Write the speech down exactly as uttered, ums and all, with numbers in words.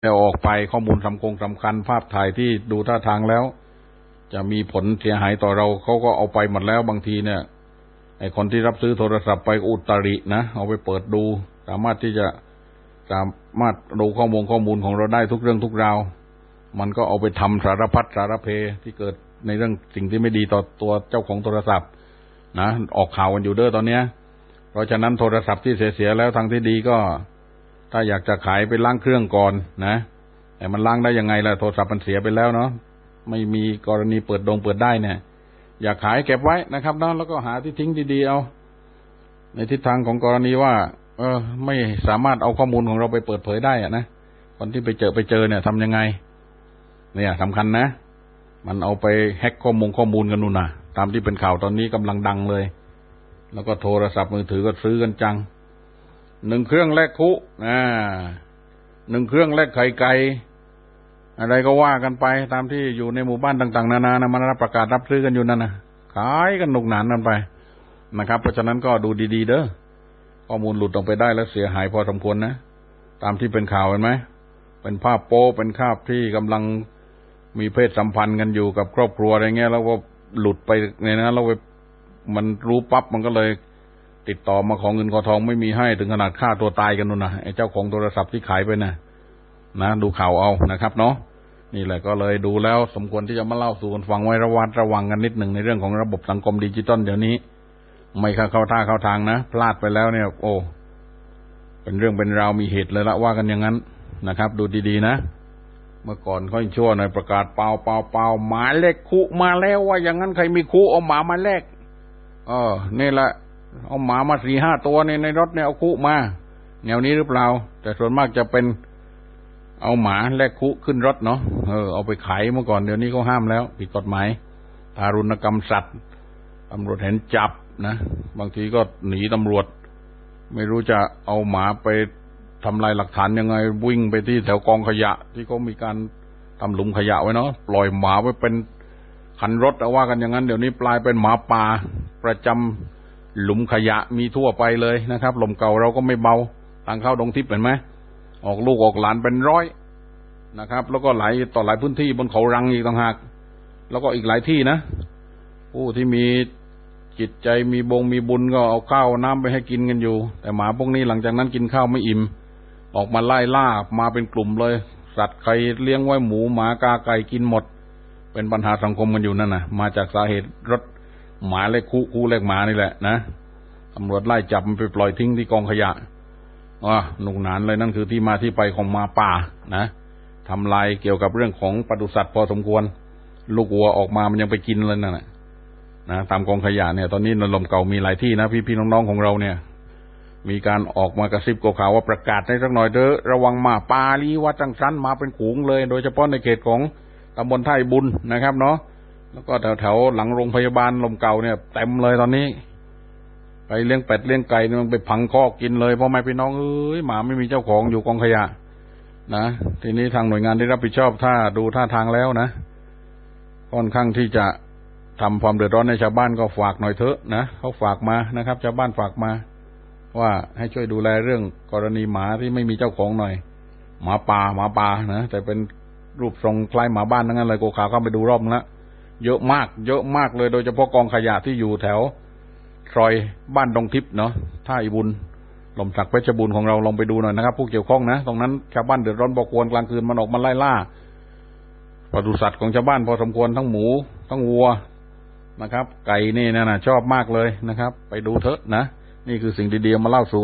แล้วออกไปข้อมูลสำคัญสำคัญภาพถ่ายที่ดูท่าทางแล้วจะมีผลเสียหายต่อเราเขาก็เอาไปหมดแล้วบางทีเนี่ยไอ้คนที่รับซื้อโทรศัพท์ไปอุตรินะเอาไปเปิดดูสามารถที่จะสามารถดูข้อมูลข้อมูลของเราได้ทุกเรื่องทุกราวมันก็เอาไปทำสารพัดสารเพที่เกิดในเรื่องสิ่งที่ไม่ดีต่อตัวเจ้าของโทรศัพท์นะออกข่าวกันอยู่เด้อตอนเนี้ยเพราะฉะนั้นโทรศัพท์ที่เสียๆแล้วทางที่ดีก็ถ้าอยากจะขายไปล้างเครื่องก่อนนะแต่มันล้างได้ยังไงล่ะโทรศัพท์มันเสียไปแล้วเนาะไม่มีกรณีเปิดดงเปิดได้เนี่ยอยากขายเก็บไว้นะครับเนาะแล้วก็หาที่ทิ้งดีๆเอาในทิศทางของกรณีว่าเออไม่สามารถเอาข้อมูลของเราไปเปิดเผยได้อะนะคนที่ไปเจอไปเจอเนี่ยทำยังไงเนี่ยสำคัญนะมันเอาไปแฮ็กข้อมูลข้อมูลกันนู่นน่ะตามที่เป็นข่าวตอนนี้กำลังดังเลยแล้วก็โทรศัพท์มือถือก็ซื้อกันจังหนึ่งเครื่องแลกคุอ่าหนึ่งเครื่องแลกไข่ไก่อะไรก็ว่ากันไปตามที่อยู่ในหมู่บ้านต่างๆนานานะมันรับประกาศรับซื้อกันอยู่นั่นนะขายกันหนุกหนานกันไปนะครับเพราะฉะนั้นก็ดูดีๆเด้อข้อมูลหลุดออกไปได้แล้วเสียหายพอสมควรนะตามที่เป็นข่าวเห็นไหมเป็นภาพโป๊เป็นภาพที่กำลังมีเพศสัมพันธ์กันอยู่กับครอบครัวอะไรเงี้ยแล้วก็หลุดไปในนั้นแล้วมันรู้ปั๊บมันก็เลยติดต่อมาขอเงินขอทองไม่มีให้ถึงขนาดฆ่าตัวตายกันนู่นนะไอ้เจ้าของโทรศัพท์ที่ขายไปนะนะดูข่าวเอานะครับเนาะนี่แหละก็เลยดูแล้วสมควรที่จะมาเล่าสู่กันฟังไว้ระวัดระวังกันนิดหนึ่งในเรื่องของระบบสังคมดิจิตอลเดี๋ยวนี้ไม่เข้าเข้าท่าเข้าทางนะพลาดไปแล้วเนี่ยโอ้เป็นเรื่องเป็นราวมีเหตุเลยละว่ากันอย่างนั้นนะครับดูดีๆนะเมื่อก่อนเขาชั่วหน่อยประกาศเปล่าเปล่าเปล่าหมาแลกคุมาแล้วว่าอย่างนั้นใครมีคุเอาหมามาแลกเออนี่แหละเอาหมามาสี่ห้าตัวในในรถเนี่ยเอาคุมาแนวนี้หรือเปล่าแต่ส่วนมากจะเป็นเอาหมาแลกคุขึ้นรถเนาะเออเอาไปขายเมื่อก่อนเดี๋ยวนี้เขาห้ามแล้วผิดกฎหมายทารุณกรรมสัตว์ตำรวจเห็นจับนะบางทีก็หนีตำรวจไม่รู้จะเอาหมาไปทำลายหลักฐานยังไงวิ่งไปที่แถวกองขยะที่เขามีการทำหลุมขยะไว้เนาะปล่อยหมาไว้เป็นคันรถเอาว่ากันอย่างนั้นเดี๋ยวนี้ปลายเป็นหมาป่าประจำหลุมขยะมีทั่วไปเลยนะครับลมเก่าเราก็ไม่เบาทางเข้าดงทิพย์เห็นไหมออกลูกออกหลานเป็นร้อยนะครับแล้วก็หลายต่อหลายพื้นที่บนเขารังอีกต่างหากแล้วก็อีกหลายที่นะผู้ที่มีจิตใจมีบงมีบุญก็เอาข้าวน้ำไปให้กินกันอยู่แต่หมาพวกนี้หลังจากนั้นกินข้าวไม่อิ่มออกมาไล่ล่ามาเป็นกลุ่มเลยสัตว์ใครเลี้ยงไว้หมูหมากาไก่กินหมดเป็นปัญหาสังคมกันอยู่นั่นน่ะมาจากสาเหตุรถหมาเล็กคู่คู่เล็กหมานี่แหละนะตำรวจไล่จับมันไปปล่อยทิ้งที่กองขยะว่าหนุกหนานเลยนั่นคือที่มาที่ไปของหมาป่านะทำลายเกี่ยวกับเรื่องของปศุสัตว์พอสมควรลูกวัวออกมามันยังไปกินเลยนั่นแหละนะตามกองขยะเนี่ยตอนนี้ในลมเก่ามีหลายที่นะพี่ๆน้องๆของเราเนี่ยมีการออกมากระซิบกข่าวว่าประกาศให้สักหน่อยเด้อระวังหมาป่าลีวัดจังสันมาเป็นขูงเลยโดยเฉพาะในเขตของตำบลท่าบุญนะครับเนาะแล้วก็แถวๆหลังโรงพยาบาลลมเก่าเนี่ยเต็มเลยตอนนี้ไปเลี้ยงเป็ดเลี้ยงไก่มันไปพังคอกกินเลยพ่อแม่พี่น้องเอ้ยหมาไม่มีเจ้าของอยู่กองขยะนะทีนี้ทางหน่วยงานที่รับผิดชอบถ้าดูท่าทางแล้วนะค่อนข้างที่จะทำความเดือดร้อนในชาวบ้านก็ฝากหน่อยเถอะนะเขาฝากมานะครับชาวบ้านฝากมาว่าให้ช่วยดูแลเรื่องกรณีหมาที่ไม่มีเจ้าของหน่อยหมาป่าหมาป่านะแต่เป็นรูปทรงคล้ายหมาบ้านทั้งนั้นเลยโกขาเข้าไปดูรอบแล้วเยอะมากเยอะมากเลยโดยเฉพาะกองขยะที่อยู่แถวซอยบ้านดงทิพย์เนาะท่าอิบุญลมสักเพชรบูรณ์ของเราลองไปดูหน่อยนะครับผู้เกี่ยวข้องนะตรงนั้นชาวบ้านเดือดร้อนบอกควรกลางคืนมันออกมาไล่ล่าปศุสัตว์ของชาวบ้านพอสมควรทั้งหมูทั้งวัวนะครับไก่นี่นะชอบมากเลยนะครับไปดูเถอะนะนี่คือสิ่งดีๆมาเล่าสู่